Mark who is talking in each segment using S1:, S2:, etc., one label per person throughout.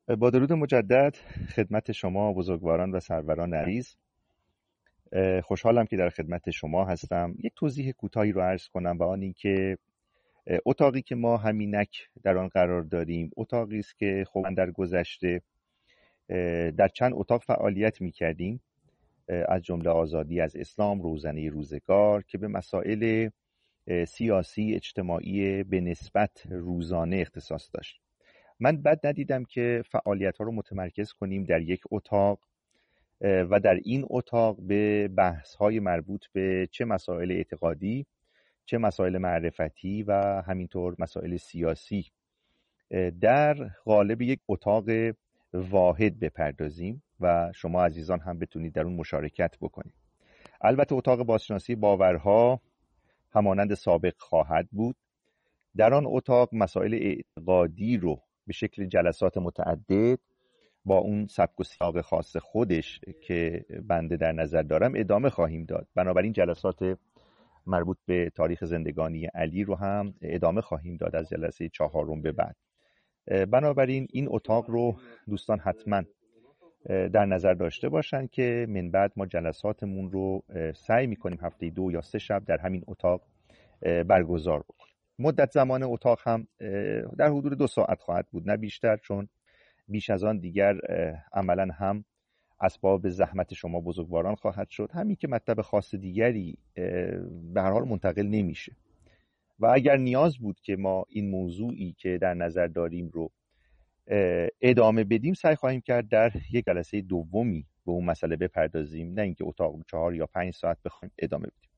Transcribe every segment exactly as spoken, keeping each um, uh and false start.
S1: با درود مجدد خدمت شما بزرگواران و سروران عزیز، خوشحالم که در خدمت شما هستم. یک توضیح کوتاهی رو عرض کنم و آن این که اتاقی که ما همینک در آن قرار داریم اتاقی است که خب در گذشته در چند اتاق فعالیت می‌کردیم، از جمله آزادی از اسلام، روزنه روزگار، که به مسائل سیاسی اجتماعی به نسبت روزانه اختصاص داشت. من بد ندیدم که فعالیت‌ها رو متمرکز کنیم در یک اتاق و در این اتاق به بحث‌های مربوط به چه مسائل اعتقادی، چه مسائل معرفتی و همینطور مسائل سیاسی در قالب یک اتاق واحد بپردازیم و شما عزیزان هم بتونید در اون مشارکت بکنید. البته اتاق بازشناسی باورها همانند سابق خواهد بود. در آن اتاق مسائل اعتقادی رو به شکل جلسات متعدد با اون سبک و سیاق خاص خودش که بنده در نظر دارم ادامه خواهیم داد. بنابراین جلسات مربوط به تاریخ زندگانی علی رو هم ادامه خواهیم داد از جلسه چهارم به بعد. بنابراین این اتاق رو دوستان حتما در نظر داشته باشن که من بعد ما جلساتمون رو سعی میکنیم هفته دو یا سه شب در همین اتاق برگزار بکنیم. مدت زمان اتاق هم در حدود دو ساعت خواهد بود، نه بیشتر، چون بیش از آن دیگر عملا هم اسباب زحمت شما بزرگواران خواهد شد، همین که مطلب خاص دیگری به هر حال منتقل نمیشه و اگر نیاز بود که ما این موضوعی که در نظر داریم رو ادامه بدیم، سعی خواهیم کرد در یک جلسه دومی به اون مسئله بپردازیم، نه اینکه اتاق چهار یا پنج ساعت بخوایم ادامه بدیم.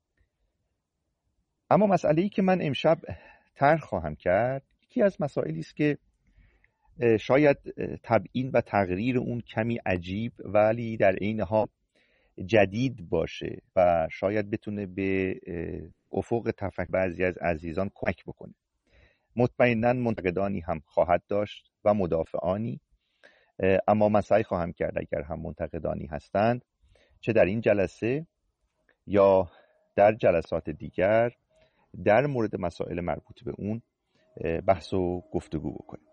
S1: اما مسئله‌ای که من امشب طرح خواهم کرد یکی از مسائلی است که شاید تبیین و تغییر اون کمی عجیب ولی در عین حال جدید باشه و شاید بتونه به افق تفکر بعضی از عزیزان کمک بکنه. مطمئناً منتقدانی هم خواهد داشت و مدافعانی، اما من سعی خواهم کرد اگر هم منتقدانی هستند چه در این جلسه یا در جلسات دیگر در مورد مسائل مربوط به اون بحث و گفتگو بکنیم.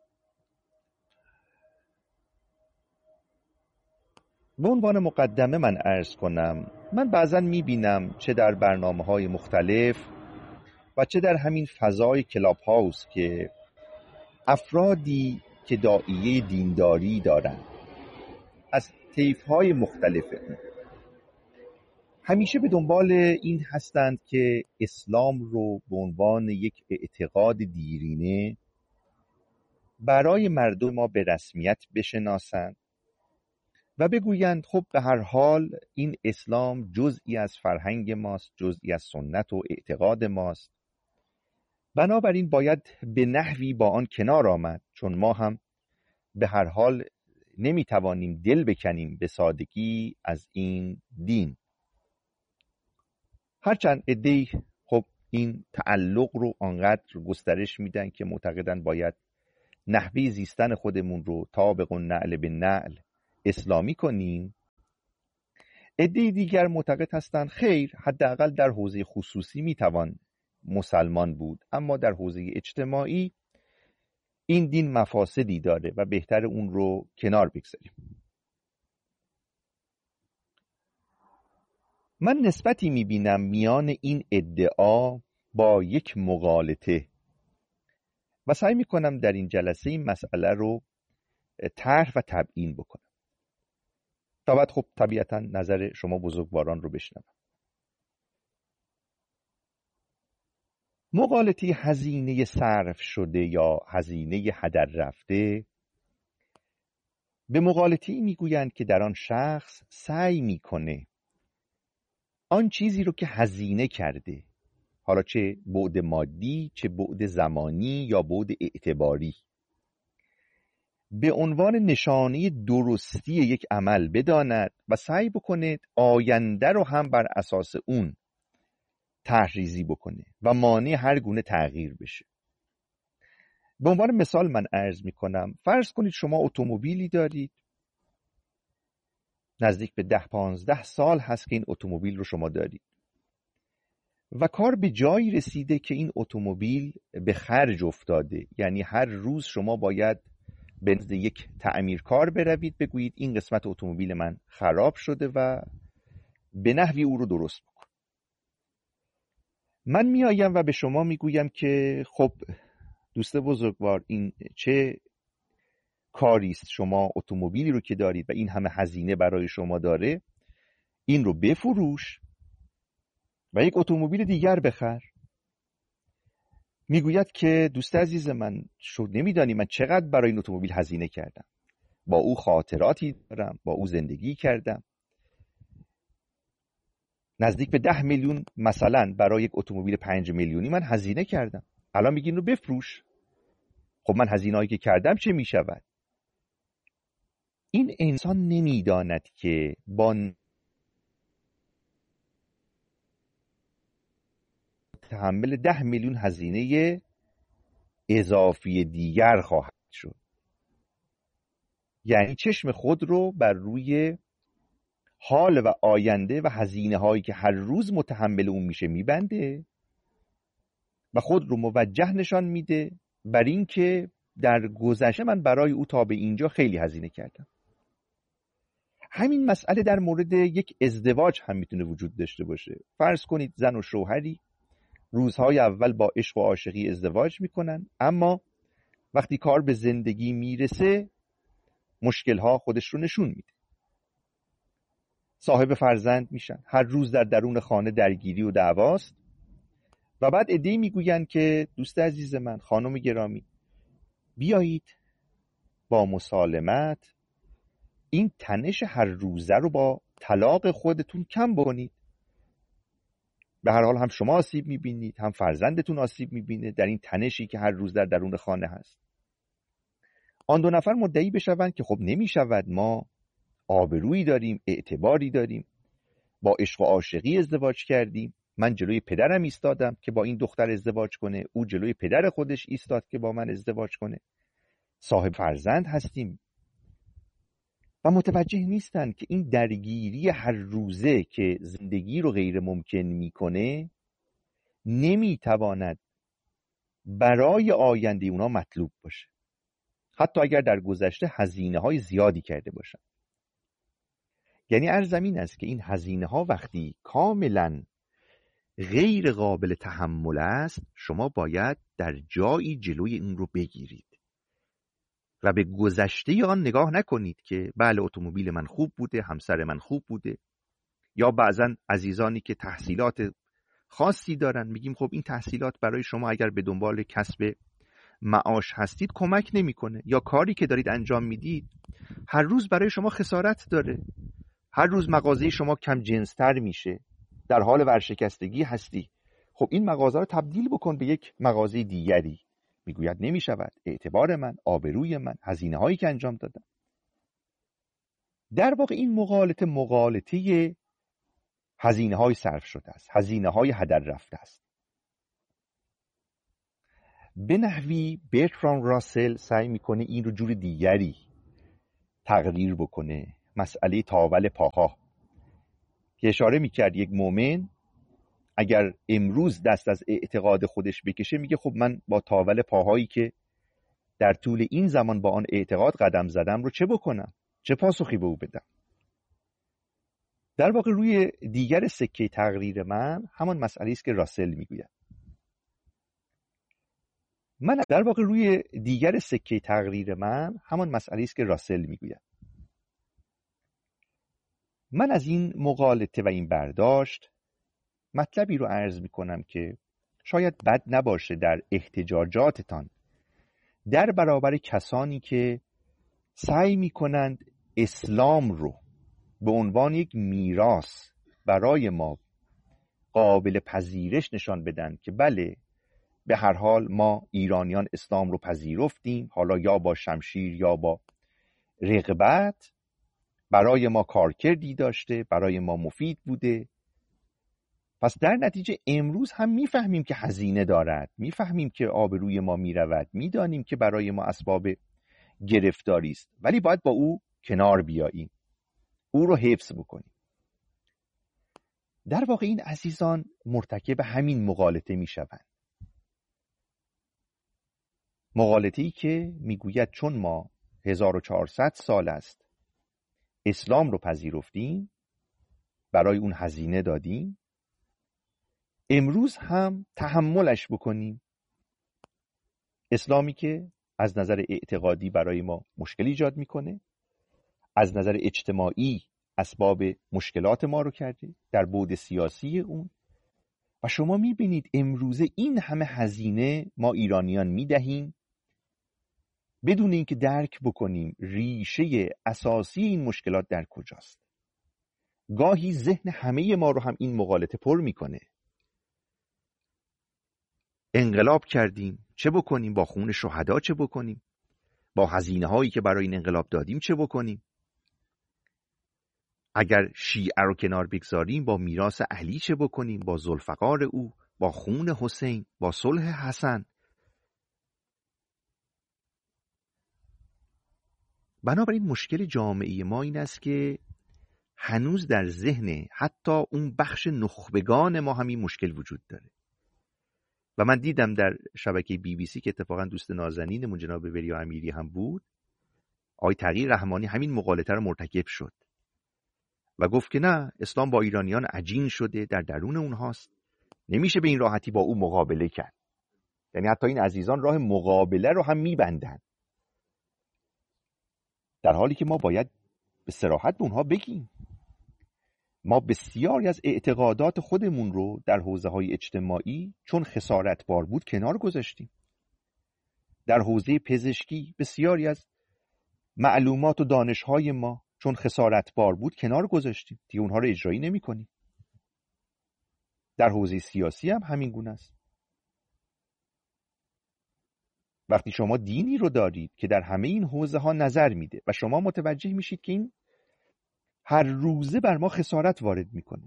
S1: به عنوان مقدمه من عرض کنم، من بعضا میبینم چه در برنامه‌های مختلف و چه در همین فضای کلاب هاوس که افرادی که داعیه دینداری دارن از طیف‌های مختلف همیشه به دنبال این هستند که اسلام رو به عنوان یک اعتقاد دیرینه برای مردم ما به رسمیت بشناسند و بگویند خب به هر حال این اسلام جزئی از فرهنگ ماست، جزئی از سنت و اعتقاد ماست، بنابراین باید به نحوی با آن کنار آمد، چون ما هم به هر حال نمیتوانیم دل بکنیم به سادگی از این دین. هرچند عده‌ای خب این تعلق رو آنقدر گسترش میدن که معتقدن باید نحوه زیستن خودمون رو طابق النعل به نعل اسلامی کنیم، عده‌ای دیگر معتقد هستند خیر، حداقل در حوزه خصوصی میتوان مسلمان بود، اما در حوزه اجتماعی این دین مفاسدی داره و بهتر اون رو کنار بگذاریم. من نسبتی میبینم میان این ادعا با یک مغالطه و سعی میکنم در این جلسه این مسئله رو طرح و تبیین بکنم تا بعد خب طبیعتا نظر شما بزرگواران رو بشنوم. مغالطه هزینه صرف شده یا هزینه هدر رفته به مغالطه‌ای میگویند که در آن شخص سعی میکنه آن چیزی رو که هزینه کرده، حالا چه بعد مادی، چه بعد زمانی یا بعد اعتباری، به عنوان نشانه درستی یک عمل بداند و سعی بکنه آینده رو هم بر اساس اون طرح‌ریزی بکنه و مانع هر گونه تغییر بشه. به عنوان مثال من عرض میکنم، فرض کنید شما اتومبیلی دارید، نزدیک به ده پانزده سال هست که این اتومبیل رو شما دارید و کار به جایی رسیده که این اتومبیل به خرج افتاده، یعنی هر روز شما باید به نزد یک تعمیرکار بروید بگویید این قسمت اتومبیل من خراب شده و به نحوی او رو درست بکن. من میآیم و به شما میگویم که خب دوست بزرگوار، این چه کاری است؟ شما اتومبیلی رو که دارید و این همه هزینه برای شما داره، این رو بفروش و یک اتومبیل دیگر بخر. میگوید که دوست عزیز من، شو نمیدانی من چقدر برای این اتومبیل هزینه کردم، با او خاطراتی دارم، با او زندگی کردم، نزدیک به ده میلیون مثلا برای یک اتومبیل پنج میلیونی من هزینه کردم، الان میگی اینو بفروش. خب من هزینه‌ای که کردم چه میشود؟ این انسان نمیداند که با تحمل ده میلیون هزینه اضافی دیگر خواهد شد. یعنی چشم خود رو بر روی حال و آینده و هزینه هایی که هر روز متحمل اون میشه میبنده و خود رو موجه نشان میده بر این که در گذشته من برای او تا به اینجا خیلی هزینه کردم. همین مسئله در مورد یک ازدواج هم میتونه وجود داشته باشه. فرض کنید زن و شوهری روزهای اول با عشق و عاشقی ازدواج میکنن، اما وقتی کار به زندگی میرسه مشکلها خودش رو نشون میده. صاحب فرزند میشن، هر روز در درون خانه درگیری و دعواست و بعد عده‌ای میگوین که دوست عزیز من، خانم گرامی، بیایید با مسالمت این تنش هر روزه رو با طلاق خودتون کم بکنید. به هر حال هم شما آسیب میبینید، هم فرزندتون آسیب میبینه در این تنشی که هر روز در درون خانه هست. آن دو نفر مدعی بشوند که خب نمیشود، ما آبرویی داریم، اعتباری داریم، با عشق و عاشقی ازدواج کردیم، من جلوی پدرم ایستادم که با این دختر ازدواج کنه، او جلوی پدر خودش ایستاد که با من ازدواج کنه، صاحب فرزند هستیم. و متوجه نیستن که این درگیری هر روزه که زندگی رو غیر ممکن میکنه نمیتواند برای آینده اونا مطلوب باشه، حتی اگر در گذشته هزینه های زیادی کرده باشن. یعنی عرض این است که این هزینه ها وقتی کاملا غیر قابل تحمل است، شما باید در جایی جلوی این رو بگیرید و به گذشته آن نگاه نکنید که بله اتومبیل من خوب بوده، همسر من خوب بوده، یا بعضا عزیزانی که تحصیلات خاصی دارن میگیم خب این تحصیلات برای شما اگر به دنبال کسب معاش هستید کمک نمیکنه، یا کاری که دارید انجام میدید هر روز برای شما خسارت داره، هر روز مغازه شما کم جنستر میشه، در حال ورشکستگی هستی، خب این مغازه رو تبدیل بکن به یک مغازه دیگری. میگوید نمیشود، اعتبار من، آبروی من، هزینه هایی که انجام دادم. در واقع این مغالطه مغالطه هزینه های صرف شده است، هزینه های هدر رفته است. به نحوی برتراند راسل سعی میکنه این رو جور دیگری تقریر بکنه، مسئله تاول پاها که اشاره میکرد یک مؤمن اگر امروز دست از اعتقاد خودش بکشه، میگه خب من با تاول پاهایی که در طول این زمان با آن اعتقاد قدم زدم رو چه بکنم، چه پاسخی به او بدم. در واقع روی دیگر سکه تقریر من همان مسئله است که راسل میگوید. من در واقع روی دیگر سکه تقریر من همان مسئله است که راسل میگوید. من از این مغالطه و این برداشت مطلبی رو عرض میکنم که شاید بد نباشه در احتجاجاتتان در برابر کسانی که سعی میکنند اسلام رو به عنوان یک میراث برای ما قابل پذیرش نشان بدن که بله به هر حال ما ایرانیان اسلام رو پذیرفتیم، حالا یا با شمشیر یا با رغبت، برای ما کارکردی داشته، برای ما مفید بوده. پس در نتیجه امروز هم میفهمیم که هزینه دارد، میفهمیم که آبروی ما میرود، میدانیم که برای ما اسباب گرفتاری است، ولی باید با او کنار بیاییم، او رو حفظ بکنیم. در واقع این عزیزان مرتکب همین مغالطه میشوند، مغالطه‌ای که میگوید چون ما هزار و چهارصد سال است اسلام رو پذیرفتیم، برای اون هزینه دادیم، امروز هم تحملش بکنیم. اسلامی که از نظر اعتقادی برای ما مشکل ایجاد میکنه، از نظر اجتماعی اسباب مشکلات ما رو کرده، در بعد سیاسی اون. و شما میبینید امروزه این همه هزینه ما ایرانیان میدهیم بدون اینکه درک بکنیم ریشه اساسی این مشکلات در کجاست. گاهی ذهن همه ما رو هم این مغالطه پر میکنه. انقلاب کردیم، چه بکنیم؟ با خون شهدا چه بکنیم؟ با هزینه هایی که برای این انقلاب دادیم چه بکنیم؟ اگر شیعه رو کنار بگذاریم با میراث علی چه بکنیم؟ با ذوالفقار او، با خون حسین، با صلح حسن. بنابراین مشکل جامعه ما این است که هنوز در ذهن حتی اون بخش نخبگان ما همین مشکل وجود داره. و من دیدم در شبکه بی بی سی که اتفاقا دوست نازنینمون جناب وریا امیری هم بود، آقای تغییر رحمانی همین مغالطه رو مرتکب شد و گفت که نه، اسلام با ایرانیان عجین شده، در درون اونهاست، نمیشه به این راحتی با او مقابله کرد. یعنی حتی این عزیزان راه مقابله رو هم میبندن، در حالی که ما باید به صراحت به اونها بگیم ما بسیاری از اعتقادات خودمون رو در حوزه‌های اجتماعی چون خسارتبار بود کنار گذاشتیم. در حوزه پزشکی بسیاری از معلومات و دانش‌های ما چون خسارتبار بود کنار گذاشتیم، دیگه اونها رو اجرایی نمی‌کنیم. در حوزه سیاسی هم همین گونه است. وقتی شما دینی رو دارید که در همه این حوزه‌ها نظر میده و شما متوجه میشید که این هر روزه بر ما خسارت وارد میکنه،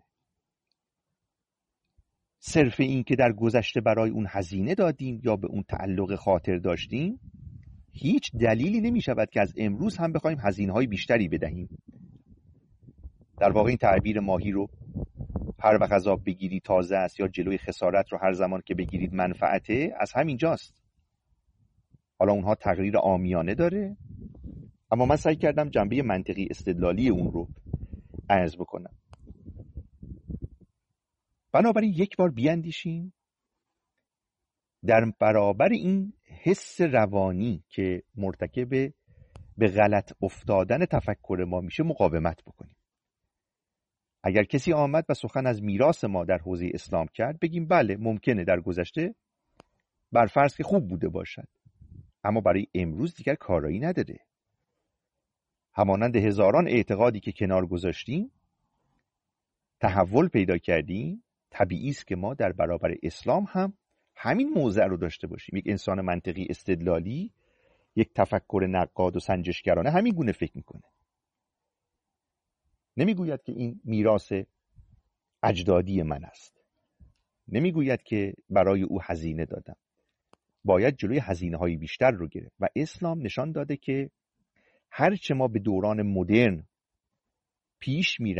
S1: صرف این که در گذشته برای اون هزینه دادیم یا به اون تعلق خاطر داشتیم، هیچ دلیلی نمی شود که از امروز هم بخوایم هزینه‌های بیشتری بدهیم. در واقع این تعبیر ماهی رو هر وقت از آب بگیری تازه است یا جلوی خسارت رو هر زمان که بگیرید منفعته، از همین جاست. حالا اونها تقریر عامیانه داره، اما من سعی کردم جنبه منطقی استدلالی اون رو عرض بکنم. بنابراین یک بار بیاندیشیم در برابر این حس روانی که مرتکب به غلط افتادن تفکر ما میشه مقاومت بکنیم. اگر کسی آمد و سخن از میراث ما در حوزه اسلام کرد، بگیم بله ممکنه در گذشته بر فرض که خوب بوده باشد، اما برای امروز دیگر کارایی نداره. همانند هزاران اعتقادی که کنار گذاشتیم، تحول پیدا کردیم، طبیعی است که ما در برابر اسلام هم همین موضع رو داشته باشیم. یک انسان منطقی استدلالی، یک تفکر نقاد و سنجشگرانه همین گونه فکر میکنه. نمیگوید که این میراث اجدادی من است، نمیگوید که برای او هزینه دادم. باید جلوی هزینه های بیشتر رو گرفت و اسلام نشان داده که هرچه ما به دوران مدرن پیش میریم